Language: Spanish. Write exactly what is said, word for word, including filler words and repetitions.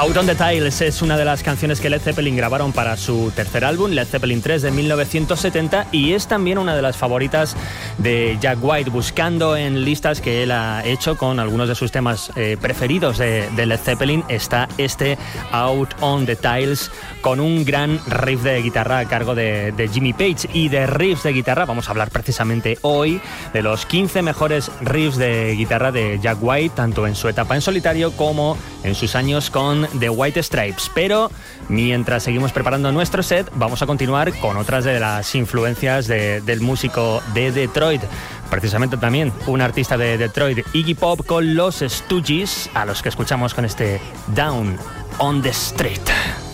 Out on the Tiles es una de las canciones que Led Zeppelin grabaron para su tercer álbum, Led Zeppelin tres de mil novecientos setenta, y es también una de las favoritas de Jack White, buscando en listas que él ha hecho con algunos de sus temas eh, preferidos de, de Led Zeppelin. Está este Out on the Tiles con un gran riff de guitarra a cargo de, de Jimmy Page. Y de riffs de guitarra vamos a hablar precisamente hoy de los quince mejores riffs de guitarra de Jack White, tanto en su etapa en solitario como en sus años con The White Stripes. Pero mientras seguimos preparando nuestro set, vamos a continuar con otras de las influencias de, del músico de Detroit. Precisamente también un artista de Detroit, Iggy Pop, con los Stooges, a los que escuchamos con este Down on the Street.